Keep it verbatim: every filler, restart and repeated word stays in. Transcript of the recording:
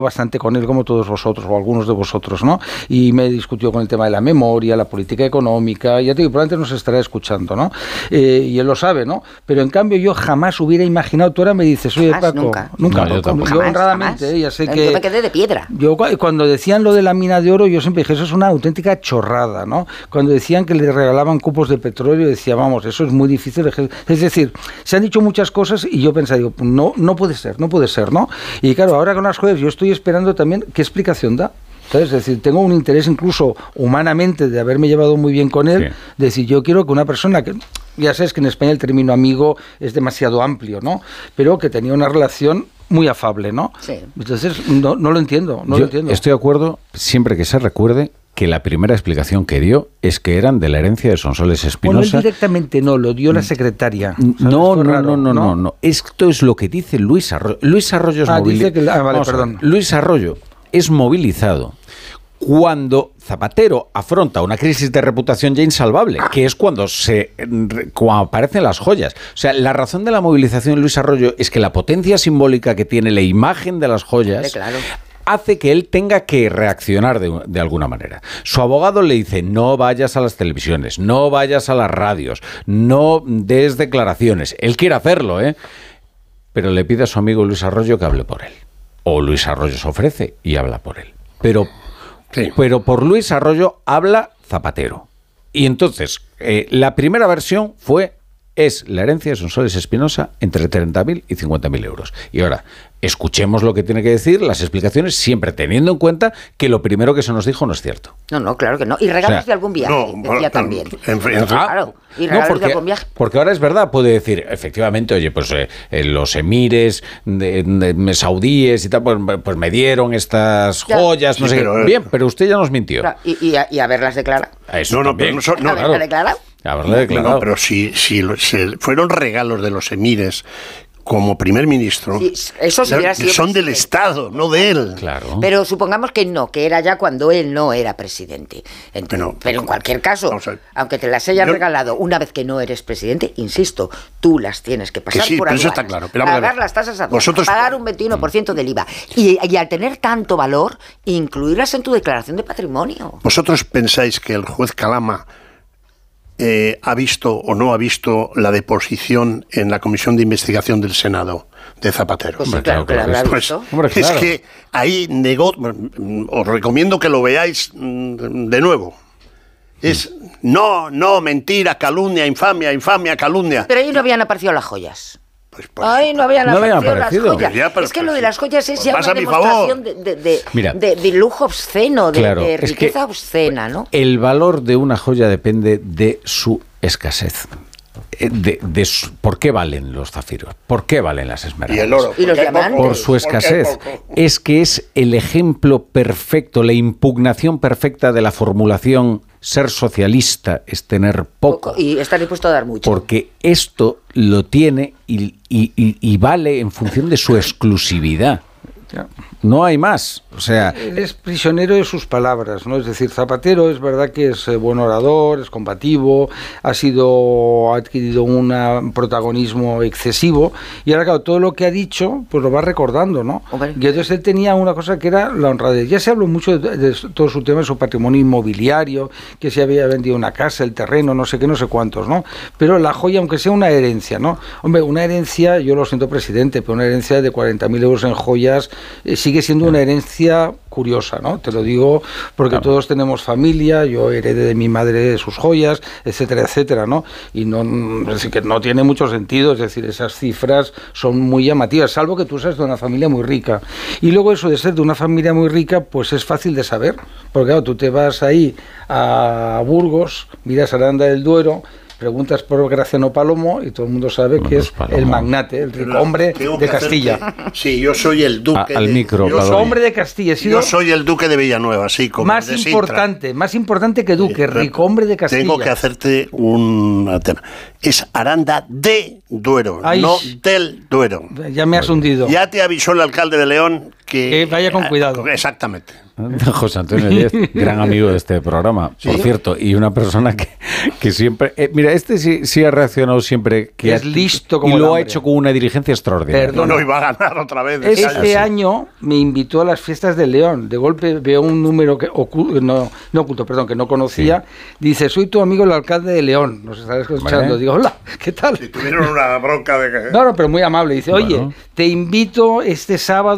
bastante con él, como todos vosotros, o algunos de vosotros, ¿no? Y me discutió con el tema de la memoria, la política económica, y ya te digo, probablemente nos estará escuchando, ¿no? Eh, y él lo sabe, ¿no? Pero en cambio yo jamás hubiera imaginado, tú ahora me dices, oye, jamás, Paco, nunca, nunca, no, yo, yo jamás, honradamente, jamás. ya sé que... Yo me quedé de piedra. Yo cuando decían lo de la mina de oro, yo siempre dije, eso es una auténtica chorrada, ¿no? Cuando decían que le regalaban cupos de petróleo, decía, vamos, eso es muy difícil. Es decir, se han dicho muchas cosas y yo pensaba, digo, no, no puede ser, no puede ser, ¿no? Y claro, ahora con las jueves yo estoy esperando también qué explicación da. ¿Sabes? Es decir, tengo un interés incluso humanamente de haberme llevado muy bien con él, sí. De decir, yo quiero que una persona que, ya sabes que en España el término amigo es demasiado amplio, ¿no? Pero que tenía una relación muy afable, ¿no? Sí. Entonces, no, no lo entiendo, no yo lo entiendo. Estoy de acuerdo, siempre que se recuerde que la primera explicación que dio es que eran de la herencia de Sonsoles Espinosa. Bueno, él directamente no, lo dio la secretaria. No, no, no, no, no, no, no. Esto es lo que dice Luis Arroyo. Luis Arroyo es ah, movilizado. Dice que, ah, vale, perdón. Luis Arroyo es movilizado cuando Zapatero afronta una crisis de reputación ya insalvable, que es cuando se cuando aparecen las joyas. O sea, la razón de la movilización de Luis Arroyo es que la potencia simbólica que tiene la imagen de las joyas... Sí, claro. Hace que él tenga que reaccionar de, de alguna manera. Su abogado le dice, no vayas a las televisiones, no vayas a las radios, no des declaraciones. Él quiere hacerlo, ¿eh? Pero le pide a su amigo Luis Arroyo que hable por él. O Luis Arroyo se ofrece y habla por él. Pero, sí. pero por Luis Arroyo habla Zapatero. Y entonces, eh, la primera versión fue, es la herencia de Sonsoles Espinosa entre treinta mil y cincuenta mil euros. Y ahora, escuchemos lo que tiene que decir, las explicaciones, siempre teniendo en cuenta que lo primero que se nos dijo no es cierto. No, no, claro que no. Y regalos o sea, de algún viaje, no, decía bueno, también. En, en, en, claro, y regalos no, porque, de algún viaje. Porque ahora es verdad, puede decir, efectivamente, oye, pues eh, eh, los emires de, de, de saudíes y tal, pues, pues me dieron estas ya. joyas, no sí, sé pero, qué. Bien, pero usted ya nos mintió. Claro, y, y, a, y haberlas declarado. Eso no, no, también. pero no, so, no, ¿Haberlas claro. declarado? Haberla declarado. No, pero si, si lo, se, fueron regalos de los emires como primer ministro, sí, eso sí hubiera sido son del Estado, no de él. Claro. Pero supongamos que no, que era ya cuando él no era presidente. Entonces, pero, pero en cualquier caso, o sea, aunque te las hayas yo, regalado una vez que no eres presidente, insisto, tú las tienes que pasar que sí, por pero aduanas, eso está claro. Pero pagar las tasas aduanas, vosotros, pagar un veintiuno por ciento del I V A y, y al tener tanto valor, incluirlas en tu declaración de patrimonio. ¿Vosotros pensáis que el juez Calama eh, ha visto o no ha visto la deposición en la Comisión de Investigación del Senado de Zapatero? Pues sí, claro, claro, claro, pues, hombre, claro. Es que ahí negó, os recomiendo que lo veáis de nuevo. Es no, no, mentira, calumnia, infamia, infamia, calumnia. Pero ahí no habían aparecido las joyas. Pues, pues, Ay, no habían no aparecido, habían aparecido las joyas. Ya, pero, es que pues, lo de las joyas es pues ya pasa una a mi demostración de, de, de, Mira, de, de lujo obsceno, de, claro, de es riqueza que obscena, ¿no? El valor de una joya depende de su escasez. De, de su, ¿Por qué valen los zafiros? ¿Por qué valen las esmeraldas? Y el oro. ¿Y los diamantes? Por su escasez. Es que es el ejemplo perfecto, la impugnación perfecta de la formulación ser socialista es tener poco. poco y estar dispuesto a dar mucho. Porque esto lo tiene y, y, y, y vale en función de su exclusividad. No hay más. O sea, él es prisionero de sus palabras, ¿no? Es decir, Zapatero es verdad que es buen orador, es combativo, ha sido ha adquirido un protagonismo excesivo y ahora claro, todo lo que ha dicho pues lo va recordando, ¿no? Okay. Y entonces él tenía una cosa que era la honradez. Ya se habló mucho de, de todo su tema, de su patrimonio inmobiliario, que se había vendido una casa, el terreno, no sé qué, no sé cuántos, ¿no? Pero la joya, aunque sea una herencia, ¿no? Hombre, una herencia, yo lo siento, presidente, pero una herencia de cuarenta mil euros en joyas eh, sigue siendo una herencia curiosa, ¿no? Te lo digo porque claro. Todos tenemos familia, yo heredé de mi madre sus joyas, etcétera, etcétera, ¿no? Y no, es decir, que no tiene mucho sentido, es decir, esas cifras son muy llamativas, salvo que tú seas de una familia muy rica. Y luego eso de ser de una familia muy rica, pues es fácil de saber, porque claro, tú te vas ahí a Burgos, miras Aranda del Duero, preguntas por Graciano Palomo y todo el mundo sabe bueno, que es Palomo. El magnate, el rico hombre de Castilla. Hacerte, sí, yo soy el duque. A, al de, micro, yo soy hombre de Castilla. He sido yo soy el duque de Villanueva, sí, como más de importante, Sintra. Más importante que duque, sí, rico hombre de Castilla. Tengo que hacerte un tema. Es Aranda de Duero, Ay, no del Duero. Ya me has hundido. Ya te avisó el alcalde de León que, que vaya con cuidado. Exactamente. José Antonio Díez, gran amigo de este programa, sí. Por cierto, y una persona que, que siempre... Eh, mira, mira, este sí, sí ha reaccionado siempre. Que es ha, listo como y lo el ha hambre. hecho con una diligencia extraordinaria. No, no, iba a ganar otra vez. Este año, año me invitó a las fiestas de León. De golpe veo un número que oculto, no, no oculto, perdón, que no conocía. Sí. Dice, soy tu amigo el alcalde de León. Nos estás escuchando. Vale. Digo, hola, ¿qué tal? Y tuvieron una bronca de que... No, no, pero muy amable. Dice, oye, bueno. te invito este sábado